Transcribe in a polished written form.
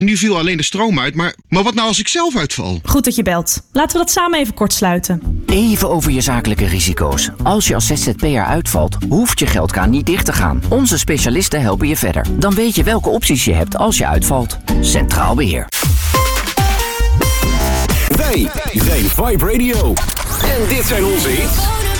Nu viel alleen de stroom uit, maar wat nou als ik zelf uitval? Goed dat je belt. Laten we dat samen even kort sluiten. Even over je zakelijke risico's. Als je als ZZP'er uitvalt, hoeft je geldkraan niet dicht te gaan. Onze specialisten helpen je verder. Dan weet je welke opties je hebt als je uitvalt. Centraal Beheer. Wij zijn Vibe Radio. En dit zijn onze hits.